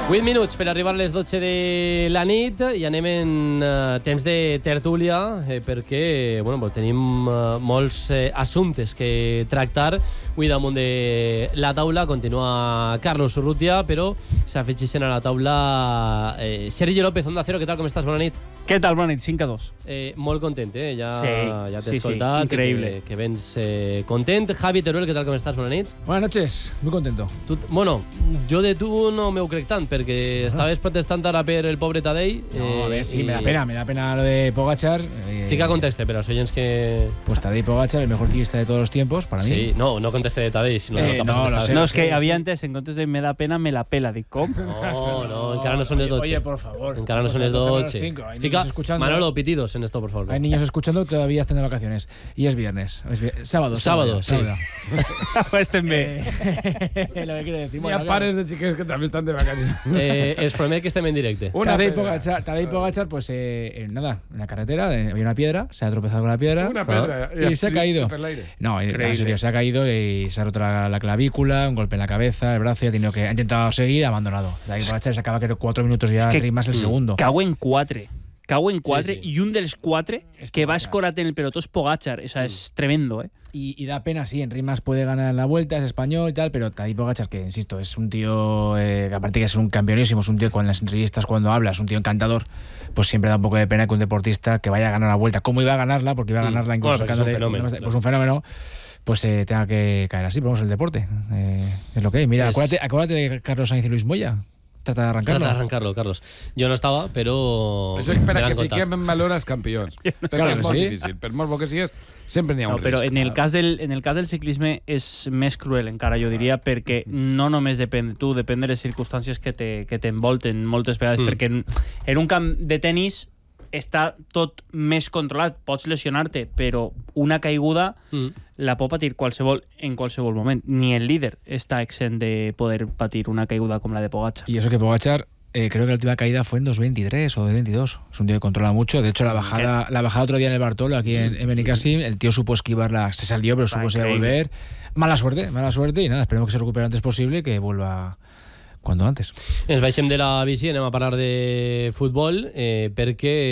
8 minuts per arribar a les 12 de la nit i anem en temps de tertúlia perquè tenim molts assumptes que tractar. Avui damunt de la taula continua Carlos Urrutia, però s'afegeixen a la taula Sergi López, Onda Cero. Què tal, com estàs? Bona nit. Què tal? Bona nit, 5-2. Molt content, ja t'he sí, escoltat. increïble. Que vens content. Javi Teruel, què tal, com estàs? Bona nit. Buenas noches, muy contento. Jo de tu no m'ho crec tant, perquè estaves protestant ara per el pobre Tadei. No, a ver, sí, me da pena lo de Pogačar. Fica contexte, pero soy que... Pues Tadej Pogačar, el mejor ciclista de todos los tiempos, para mí. Sí, no conteste de Tadej, sino no, és que havia entès, en comptes de me da pena, me la pela, dic, com? No, encara no son les 12. Oye, por favor. Encara no son les 12. Fica, Manolo, pitidos en esto, por favor. Hay niños escuchando, todavía están de vacaciones. Y es viernes. Sábado, sí. Estem bé. Lo que quiero decir. Hi ha pares de xiques que també estan de vacaciones. Els promet que estem en directe. Tadej Pogačar, pues nada, en la carretera había una piedra, se ha tropezado con la piedra. Una piedra. Y se ha caído. No, en serio, se ha caído y se ha roto la clavícula, un golpe en la cabeza, el brazo, y ha intentado seguir y ha abandonado. Tadej Pogačar se acaba que 4 minutos ya, más el segundo. Cau en 4 sí. i un dels 4 que va escorat en el pelotó es Pogačar. O sea, es tremendo, Y da pena, sí, en rimas puede ganar la vuelta, es español y tal, pero Tadej Pogačar, que insisto, es un tío que aparte que es un campeonísimo, es un tío con las entrevistas cuando habla, es un tío encantador, pues siempre da un poco de pena que un deportista que vaya a ganar la vuelta, ¿cómo iba a ganarla? Porque iba a ganarla incluso es un fenómeno. Pues un fenómeno, pues tenga que caer así, pero vamos, el deporte, es lo que hay. Mira, acuérdate de Carlos Sainz y Luis Moya. Trata de arrancarlo, Carlos. Jo no estava, però... Això espera que fiquem en valor als campions. Perquè és molt difícil. Per molt bo que sigues, sempre n'hi ha un risc. Però en el cas del ciclisme és més cruel, encara, jo diria, perquè no només depèn de tu, depèn de les circumstàncies que t'envolten moltes vegades, perquè en un camp de tenis està tot més controlat, pots lesionar-te, però una caiguda la pot patir en qualsevol moment. Ni el líder està exent de poder patir una caiguda com la de Pogačar. Y eso que Pogačar, creo que la última caída fue en 2023 o 2022. Es un tío que controla mucho. De hecho, la bajada otro día en el Bartolo, aquí en Benicàssim, el tío supo esquivarla, se salió, pero supo volver. Mala suerte, y nada, esperemos que se recupere lo antes posible y que vuelva cuanto antes. Ens baixem de la bici, anem a parlar de futbol, perquè